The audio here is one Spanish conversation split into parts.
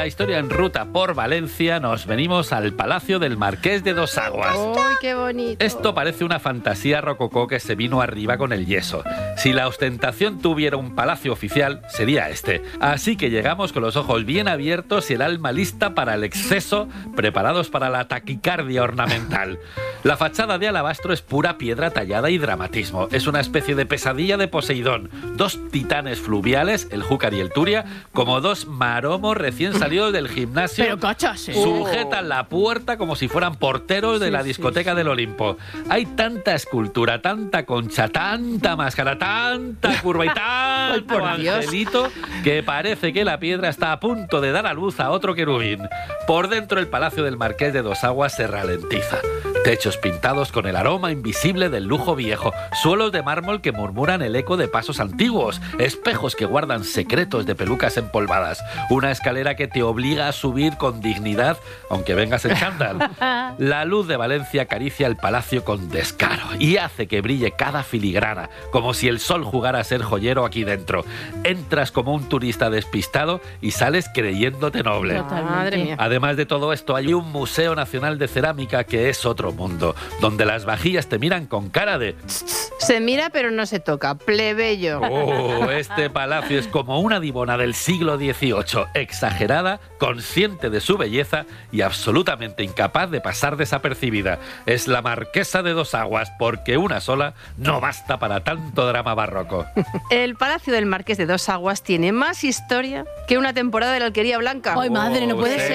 la historia en ruta por Valencia nos venimos al Palacio del Marqués de Dos Aguas. ¡Uy, qué bonito! Esto parece una fantasía rococó que se vino arriba con el yeso. Si la ostentación tuviera un palacio oficial, sería este. Así que llegamos con los ojos bien abiertos y el alma lista para el exceso, preparados para la taquicardia ornamental. La fachada de alabastro es pura piedra tallada y dramatismo. Es una especie de pesadilla de Poseidón. Dos titanes fluviales, el Júcar y el Turia, como dos maromos recién salidos del gimnasio. Pero cachas, Sujetan la puerta como si fueran porteros de la discoteca del Olimpo. Hay tanta escultura, tanta concha, tanta máscara, tanta curva y tanto angelito que parece que la piedra está a punto de dar a luz a otro querubín. Por dentro el Palacio del Marqués de Dos Aguas se ralentiza. Techos pintados con el aroma invisible del lujo viejo, suelos de mármol que murmuran el eco de pasos antiguos, espejos que guardan secretos de pelucas empolvadas, una escalera que te obliga a subir con dignidad, aunque vengas en chándal. La luz de Valencia acaricia el palacio con descaro y hace que brille cada filigrana, como si el sol jugara a ser joyero aquí dentro. Entras como un turista despistado y sales creyéndote noble. Madre mía. Además de todo esto, hay un Museo Nacional de Cerámica que es otro mundo, donde las vajillas te miran con cara de... Se mira pero no se toca, plebeyo. Oh, este palacio es como una divona del siglo XVIII, exagerada, consciente de su belleza y absolutamente incapaz de pasar desapercibida. Es la Marquesa de Dos Aguas, porque una sola no basta para tanto drama barroco. El Palacio del Marqués de Dos Aguas tiene más historia que una temporada de la Alquería Blanca. ¡Ay, madre, no puede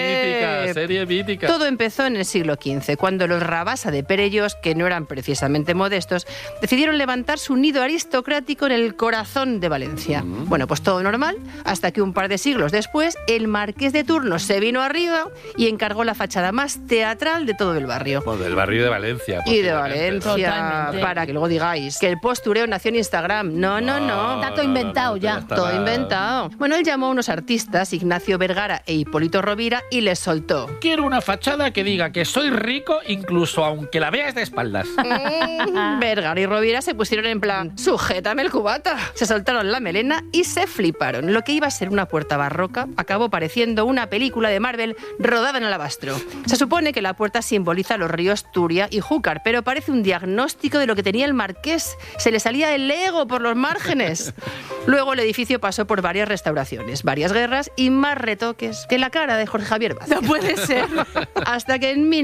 ser! Serie mítica. Todo empezó en el siglo XV, cuando los Rabasa de Perellós, que no eran precisamente modestos, decidieron levantar su nido aristocrático en el corazón de Valencia. Bueno, pues todo normal, hasta que un par de siglos después, el marqués de turno se vino arriba y encargó la fachada más teatral de todo el barrio. Pues del barrio de Valencia. Y de posiblemente. Valencia, Totalmente. para que luego digáis que el postureo nació en Instagram. No. Está todo inventado ya. está Todo nada. inventado. Bueno, él llamó a unos artistas, Ignacio Vergara e Hipólito Rovira, y les soltó. Quiero una fachada que diga que soy rico, incluso aunque la veas de espaldas. Vergara y Rovira se pusieron en plan, sujétame el cubata. Se soltaron la melena y se fliparon. Lo que iba a ser una puerta barroca acabó pareciendo una película de Marvel rodada en alabastro. Se supone que la puerta simboliza los ríos Turia y Júcar, pero parece un diagnóstico de lo que tenía el marqués. Se le salía el ego por los márgenes. Luego el edificio pasó por varias restauraciones, varias guerras y más retoques que la cara de Jorge Javier Vázquez. No puede ser. Hasta que en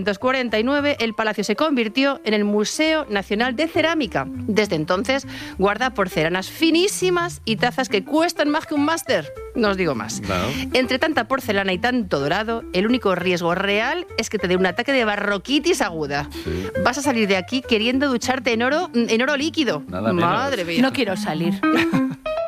1949 el palacio se convirtió en el Museo Nacional de Cerámica. Desde entonces guarda porcelanas finísimas y tazas que cuestan más que un máster. No os digo más. No. Entre tanta porcelana y tanto dorado, el único riesgo real es que te dé un ataque de barroquitis aguda. Sí. Vas a salir de aquí queriendo ducharte en oro líquido. Nada menos. Madre mía. No quiero salir.